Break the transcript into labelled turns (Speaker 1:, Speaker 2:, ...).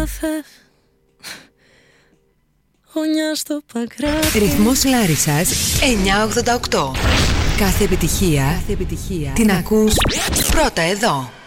Speaker 1: Ρυθμός Λάρισσας 988. Κάθε επιτυχία την ακούς πρώτα εδώ.